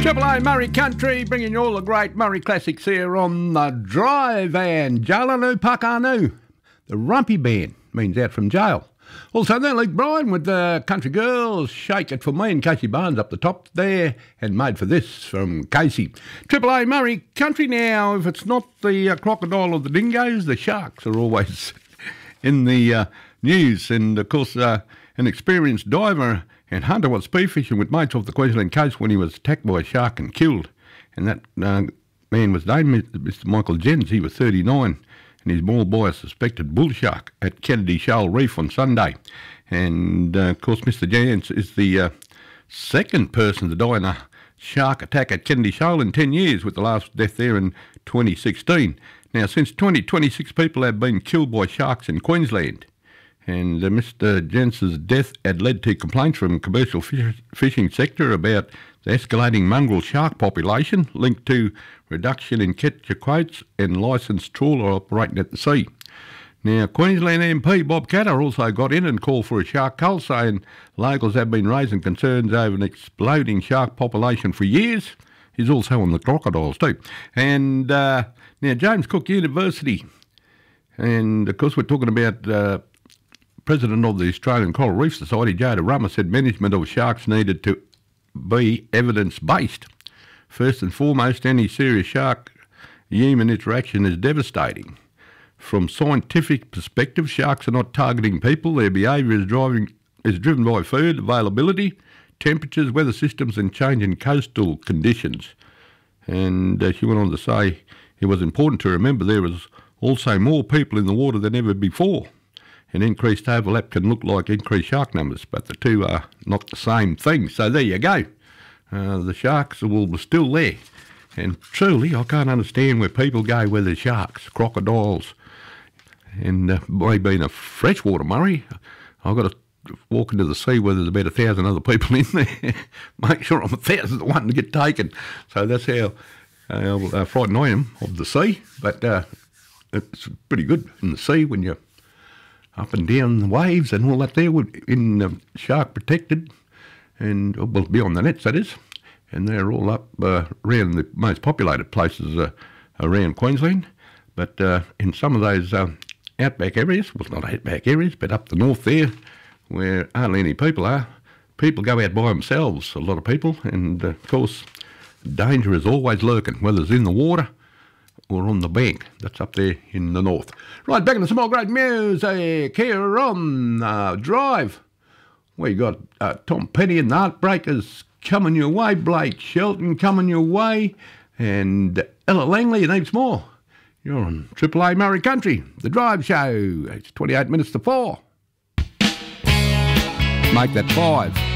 Triple A Murray Country, bringing you all the great Murray classics here on The Drive. And Jalanu Pakanu, the Rumpy Band, means out from jail. Also then Luke Bryan with the Country Girls, Shake It For Me, and Casey Barnes up the top there, and Made For This from Casey. Triple A Murray Country now, if it's not the crocodile or the dingoes, the sharks are always in the news. And of course, an experienced diver and hunter was spearfishing with mates off the Queensland coast when he was attacked by a shark and killed. And that man was named Mr. Michael Jens. He was 39, and he's mauled by a suspected bull shark at Kennedy Shoal Reef on Sunday. And, of course, Mr. Jens is the second person to die in a shark attack at Kennedy Shoal in 10 years, with the last death there in 2016. Now, since 2026 people have been killed by sharks in Queensland. And Mr. Jens's death had led to complaints from the commercial fishing sector about the escalating mongrel shark population linked to reduction in catcher quotes and licensed trawler operating at the sea. Now, Queensland MP Bob Katter also got in and called for a shark cull, saying locals have been raising concerns over an exploding shark population for years. He's also on the crocodiles too. And now, James Cook University, and of course we're talking about President of the Australian Coral Reef Society, Jada Rummer, said management of sharks needed to be evidence-based. First and foremost, any serious shark-human interaction is devastating. From scientific perspective, sharks are not targeting people. Their behaviour is driven by food availability, temperatures, weather systems and change in coastal conditions. And she went on to say it was important to remember there was also more people in the water than ever before. An increased overlap can look like increased shark numbers, but the two are not the same thing. So there you go. The sharks are still there. And truly, I can't understand where people go where there's sharks, crocodiles. And by being a freshwater Murray, I've got to walk into the sea where there's about 1,000 other people in there. Make sure I'm 1,000th one to get taken. So that's how frightened I am of the sea. But it's pretty good in the sea when you're up and down the waves and all that there, in shark protected, and well, beyond the nets that is, and they're all up around the most populated places around Queensland. But in some of those outback areas, well, not outback areas, but up the north there, where hardly any people are, people go out by themselves, a lot of people, and of course danger is always lurking, whether it's in the water or on the bank. That's up there in the north. Right, back into some more great music here on Drive. We got Tom Petty and the Heartbreakers coming your way, Blake Shelton coming your way, and Ella Langley and heaps more. You're on Triple A Murray Country, The Drive Show. It's 28 minutes to 4. Make that 5.